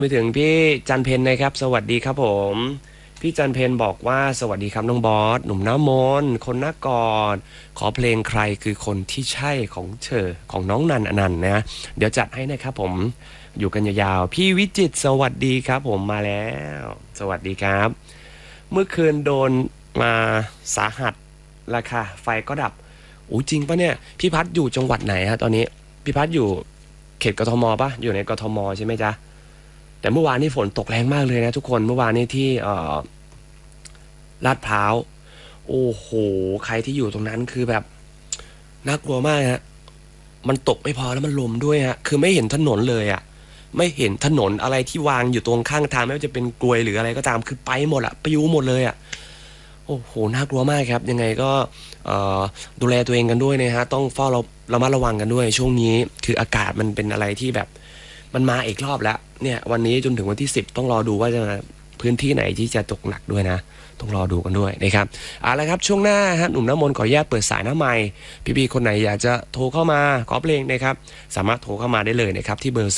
ไปถึงพี่จันเพนนะครับสวัสดีครับผมพี่จันเพนบอกว่าสวัสดีครับน้องบอสหนุ่มหน้ามนต์คนหน้ากอดขอเพลงใครคือคนที่ใช่ของเธอของน้องนันอนันต์นะเดี๋ยวจัดให้นะครับผมอยู่กันยาวๆพี่วิจิตรสวัสดีครับผมมาแล้วสวัสดีครับเมื่อคืนโดนมาสาหัสราคาไฟก็ดับอู้จริงปะเนี่ยพี่พัดอยู่จังหวัดไหนฮะตอนนี้พี่พัดอยู่เขตกทมปะอยู่ในกทมใช่ไหมจ๊ะ แต่เมื่อวานนี้ฝนตกแรงมากเลยนะทุกคนเมื่อวานนี้ที่ลาดพร้าวโอ้โหใครที่อยู่ตรงนั้นคือแบบน่ากลัวมากฮะมันตกไม่พอแล้วมันลมด้วยฮะคือไม่เห็นถนนเลยอะไม่เห็นถนนอะไรที่วางอยู่ตรงข้างทางไม่ว่าจะเป็นกลวยหรืออะไรก็ตามคือไปหมดอะปลิวหมดเลยอะโอ้โหน่ากลัวมากครับยังไงก็เอ่อดูแลตัวเองกันด้วยนะฮะต้องเฝ้าระมัดระวังกันด้วยช่วงนี้คืออากาศมันเป็นอะไรที่แบบ มันมาอีกรอบแล้วเนี่ยวันนี้จนถึงวันที่10ต้องรอดูว่าจะพื้นที่ไหนที่จะตกหนักด้วยนะต้องรอดูกันด้วยนะครับเอาละครับช่วงหน้าฮะหนุ่มน้ำมนต์ขออนุญาตเปิดสายหน้าไมค์พี่ๆคนไหนอยากจะโทรเข้ามาขอเพลงนะครับสามารถโทรเข้ามาได้เลยนะครับที่เบอร์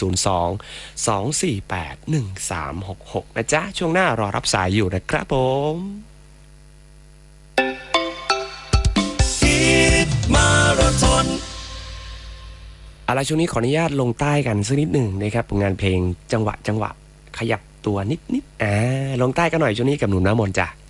02 248 1366นะจ๊ะช่วงหน้ารอรับสายอยู่นะครับผมมาราธอน อะไรช่วงนี้ขออนุญาตลงใต้กันสักนิดหนึ่งนะครับงานเพลงจังหวะขยับตัวนิดลงใต้กันหน่อยช่วงนี้กับหนุ่มน้ำมนต์จ้ะ